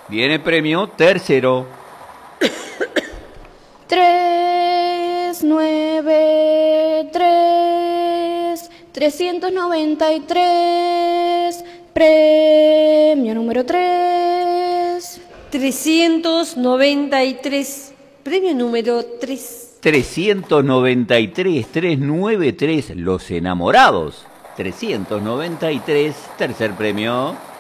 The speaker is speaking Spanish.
Viene premio tercero. 393, 393, premio número 3. 393, premio número 3. 393, 393, Los Enamorados. 393, tercer premio.